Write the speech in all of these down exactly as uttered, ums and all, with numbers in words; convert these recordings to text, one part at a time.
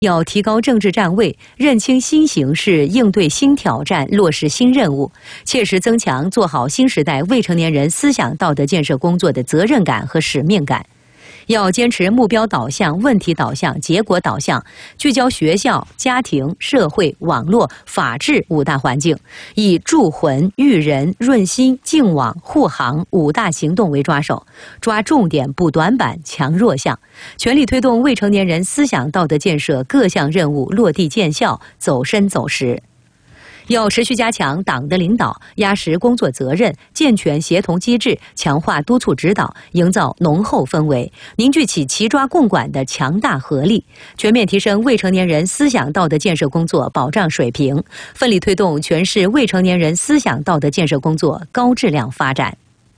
要提高政治站位，认清新形势，应对新挑战，落实新任务，切实增强做好新时代未成年人思想道德建设工作的责任感和使命感。要坚持目标导向、问题导向、结果导向，聚焦学校、家庭、社会、网络、法治五大环境，以助魂、育人、润心、净网、护航五大行动为抓手，抓重点、补短板、强弱项，全力推动未成年人思想道德建设各项任务落地见效、走深走实。要持续加强党的领导，压实工作责任，健全协同机制，强化督促指导，营造浓厚氛围，凝聚起齐抓共管的强大合力，全面提升未成年人思想道德建设工作保障水平，奋力推动全市未成年人思想道德建设工作高质量发展。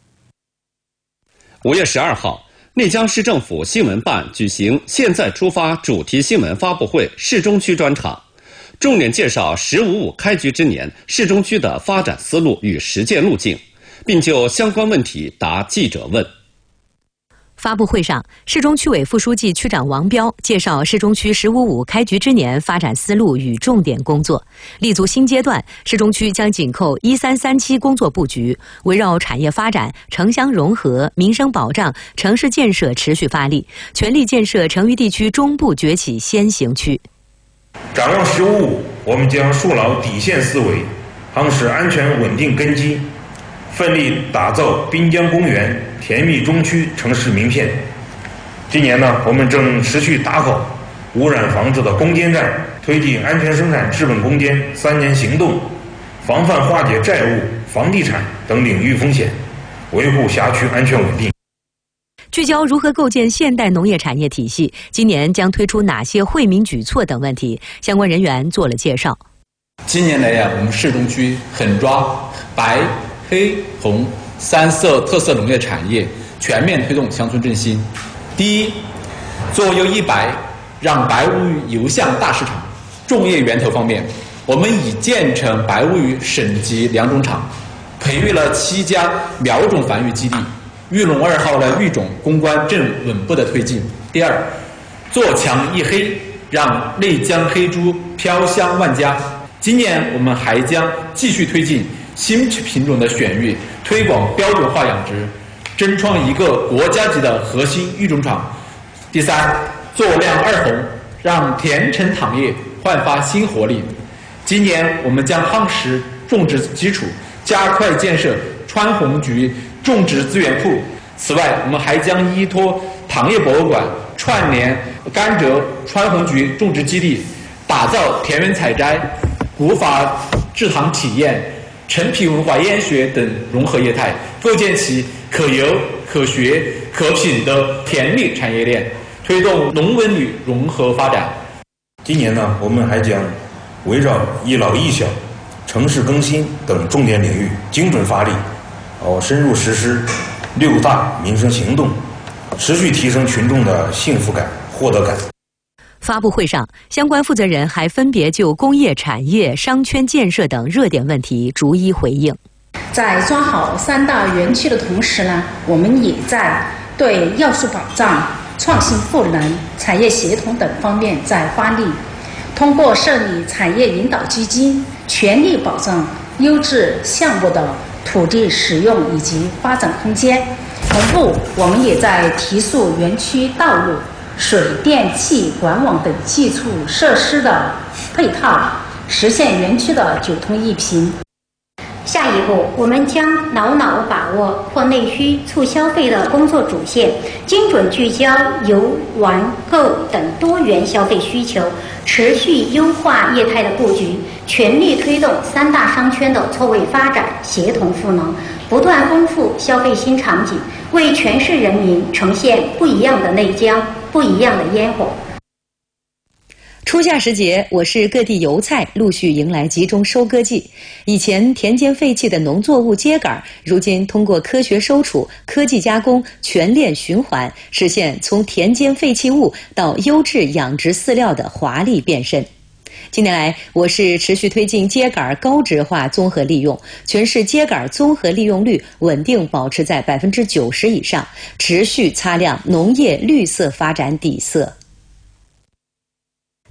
五月十二号，内江市政府新闻办举行“现在出发”主题新闻发布会市中区专场。重点介绍“十五五”开局之年市中区的发展思路与实践路径，并就相关问题答记者问。 发布会上，市中区委副书记、区长王彪介绍市中区“十五五”开局之年发展思路与重点工作。立足新阶段，市中区将紧扣一三三七工作布局，围绕产业发展、城乡融合、民生保障、城市建设持续发力，全力建设成渝地区中部崛起先行区。 展望“十五五”，我们将树牢底线思维，夯实安全稳定根基，奋力打造滨江公园甜蜜中区城市名片。今年呢，我们正持续打好污染防治的攻坚战，推进安全生产治本攻坚三年行动，防范化解债务、房地产等领域风险，维护辖区安全稳定。 聚焦如何构建现代农业产业体系，今年将推出哪些惠民举措等问题，相关人员做了介绍。 今年来呀，我们市中区狠抓白、黑、红三色特色农业产业，全面推动乡村振兴。第一，做优一白，让白乌鱼游向大市场。种业源头方面，我们已建成白乌鱼省级良种场，培育了七家苗种繁育基地。玉龙二号的育种攻关正稳步的推进。第二，做强一黑，让内江黑猪飘香万家。今年我们还将继续推进新品种的选育，推广标准化养殖，争创一个国家级的核心育种场。第三，做亮二红，让甜橙糖业焕发新活力。今年我们将夯实种植基础，加快建设川红菊种植资源库。此外，我们还将依托糖业博物馆串联甘蔗、川红菊种植基地，打造田园采摘、古法制糖体验、陈皮文化研学等融合业态，构建起可游、可学、可品的甜蜜产业链，推动农文旅融合发展。 今年呢，我们还将围绕一老一小、城市更新等重点领域精准发力，哦，深入实施六大民生行动，持续提升群众的幸福感、获得感。 发布会上，相关负责人还分别就工业产业、商圈建设等热点问题逐一回应。 在抓好三大园区的同时呢，我们也在对要素保障、创新赋能、产业协同等方面在发力，通过设立产业引导基金，全力保障优质项目的土地使用以及发展空间。同步，我们也在提速园区道路、水电气管网等基础设施的配套，实现园区的九通一平。 下一步，我们将牢牢把握扩内需、促消费的工作主线，精准聚焦游、玩、购等多元消费需求，持续优化业态的布局，全力推动三大商圈的错位发展，协同赋能，不断丰富消费新场景，为全市人民呈现不一样的内江、不一样的烟火。 初夏时节，我市各地油菜陆续迎来集中收割季。以前田间废弃的农作物秸秆，如今通过科学收储、科技加工、全链循环，实现从田间废弃物到优质养殖饲料的华丽变身。近年来，我市持续推进秸秆高质化综合利用，全市秸秆综合利用率稳定保持在百分之九十以上，持续擦亮农业绿色发展底色。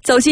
走进